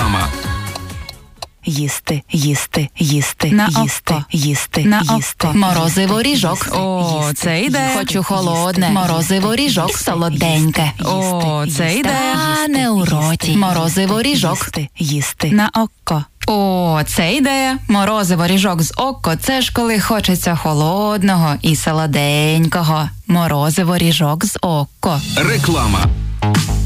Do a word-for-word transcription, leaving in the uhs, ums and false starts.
Реклама. Їсти, їсти, їсти, На їсти, око. їсти, На їсти. око. Морозиво ріжок. О, це ідея. Хочу холодне. Морозиво ріжок солоденьке. О, це ідея. А не у роті. Морозиво ріжок. Їсти, їсти. На око. О, це ідея. Морозиво ріжок з око. Це ж коли хочеться холодного і солоденького. Морозиво ріжок з око. Реклама.